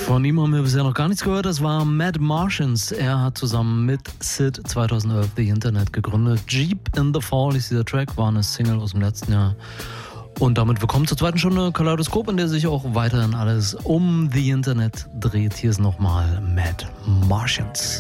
Von ihm haben wir bisher noch gar nichts gehört. Das war Mad Martians. Er hat zusammen mit Sid 2011 The Internet gegründet. Jeep in the Fall ist dieser Track, war eine Single aus dem letzten Jahr. Und damit willkommen zur zweiten Stunde Kaleidoskop, in der sich auch weiterhin alles um The Internet dreht. Hier ist nochmal Mad Martians.